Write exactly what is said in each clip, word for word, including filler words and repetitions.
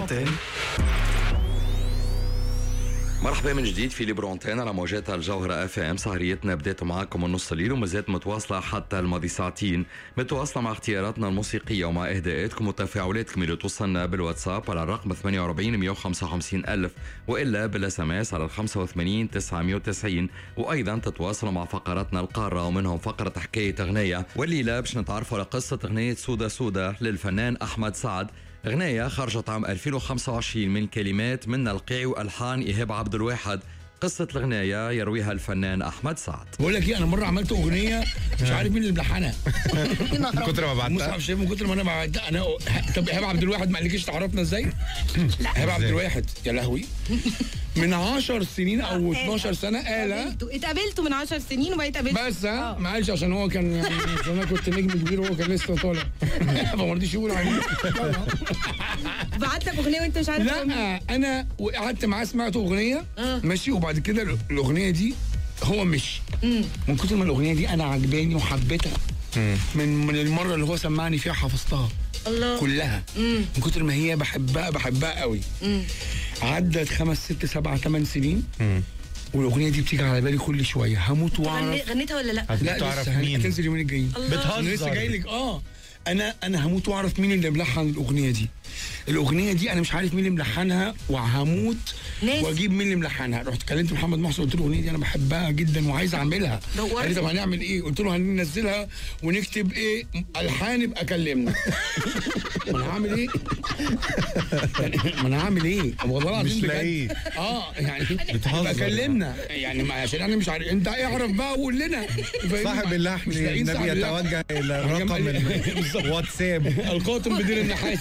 برونتين. مرحبا من جديد في ليبرونتين على موجات الجوهرة اف ام. سهريتنا بدات معاكم من نص الليل ومازالت متواصله حتى الماضي ساعتين، متواصله مع اختياراتنا الموسيقيه ومع اهداءاتكم وتفاعلاتكم اللي توصلنا بالواتساب على الرقم ثمانية وأربعين مية وخمسة وخمسين ألف والا بالاس ام اس على خمسة وثمانين تسعمية وتسعين، وايضا تتواصلوا مع فقراتنا القاره ومنهم فقره حكايه اغنيه، والليله باش نتعرفوا على قصه اغنيه سودا سودا للفنان احمد سعد. أغنية خرجت عام ألفين وخمسة وعشرين من كلمات منى القيعي وألحان إيهاب عبد الواحد. قصة الأغنية يرويها الفنان أحمد سعد. بقول لك إيه، أنا مرة عملت أغنية مش عارف مين اللي ملحنها من كتر ما بعتها مصعب شايف، من كتر ما أنا بعتها أنا. طب إيهاب عبد الواحد ما قالكيش تعرفنا إزاي؟ لا إيهاب عبد الواحد يا لهوي من عشر سنين أو اتناشر سنة قال اتقابلتوا من عشر سنين وبقيت قابلت بس ها معلش عشان هو كان يعني عشان أنا كنت نجم كبير وهو كان لسه طالع فما رضيش يقول عليه. بعت لك أغنية وأنت مش عارف. لا أنا وقعدت معاه سمعت أغنية ماشي، وبعد كده الأغنية دي هو مشي من كتر ما الأغنية دي أنا عجباني وحبيتها من من المرة اللي هو سمعني فيها حفظتها الله كلها مم. من كتر ما هي بحبها بحبها قوي. مم. عدت خمس ست سبع ثمان سنين مم. والاغنيه دي بتيجي على بالي كل شويه، هموت واعرف غنيتها ولا لا؟ لا تعرف لسه مين هتنزل اليومين الجايين. بتهزر؟ انا لسه جاي لك. اه انا انا هموت واعرف مين اللي ملحن الاغنيه دي. الاغنيه دي انا مش عارف مين اللي ملحنها وهموت واجيب مين اللي ملحنها. رحت كلمت محمد محسن قلت له الاغنيه دي انا بحبها جدا وعايز اعملها. قال لي طب هنعمل ايه؟ قلت له هننزلها ونكتب ايه الحان يبقى كلمنا. ما انا هعمل ايه؟ ما انا هعمل ايه؟ والله العظيم مش لاقيه. اه يعني يبقى كلمنا يعني ما عشان انا مش عارف. انت اعرف بقى وقول لنا. صاحب اللحن النبي يتوجه الى الرقم الواتساب القاطم بدون النحاس.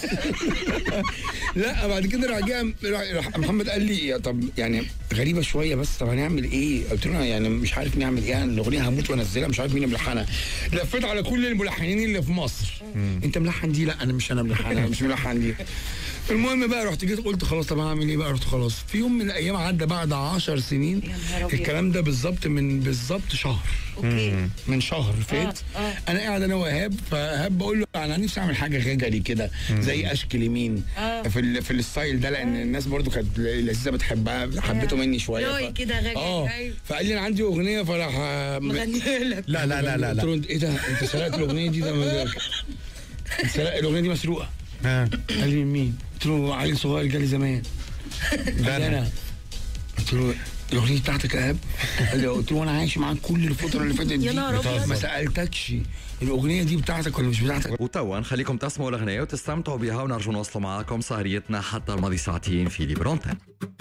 لا بعد كده راح جه محمد قال لي طب يعني غريبه شويه بس طب هنعمل ايه؟ قلت له يعني مش عارف نعمل ايه، الاغنيه هموت وانزلها مش عارف مين اللي ملحنها. لفيت على كل الملحنين اللي في مصر. مم. انت ملحن دي؟ لا انا مش انا ملحنها مش ملحن دي. المهم بقى رحت جيت قلت خلاص طب هعمل ايه بقى؟ رحت خلاص في يوم من الايام عدى بعد عشر سنين الكلام ده بالظبط من بالظبط شهر. اوكي من شهر فات. آه. آه. انا قاعد انا وايهاب، فايهاب بقول له انا نفسي اعمل حاجه غجري كده زي اشكل يمين آه. في ال... في الستايل ده لان آه. الناس برضو كانت لذيذه بتحبها حبيته مني شويه ف... كده غجري. اه فقال لي انا عندي اغنيه فراح مغنيها لك. لا لا لا لا قلت له ايه ده انت سرقت الاغنيه دي؟ ده مزاجك الاغنيه دي مسروقه. اه قال لي من مين؟ قلت له عيل صغير جالي زمان. ده انا قلت له الاغنيه بتاعتك يا ايهاب؟ قال لي قلت له انا عايش معاك كل الفتره اللي فاتت دي يا نهار ابيض ما سالتكش الاغنيه دي بتاعتك ولا مش بتاعتك. وتوا نخليكم تسمعوا الاغنيه وتستمتعوا بها ونرجو نوصلوا معاكم سهريتنا حتى الماضي ساعتين في ليبرونتين.